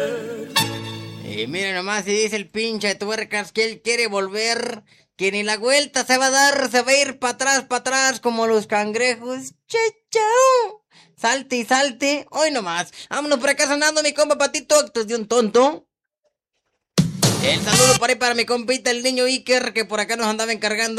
Y miren nomás, si dice el pinche de tuercas que él quiere volver, que ni la vuelta se va a dar, se va a ir para atrás como los cangrejos. ¡Chao! Salte y salte, hoy nomás. Vámonos por acá sonando mi compa Patito, actos de un tonto. El saludo por ahí para mi compita el niño Iker, que por acá nos andaba encargando.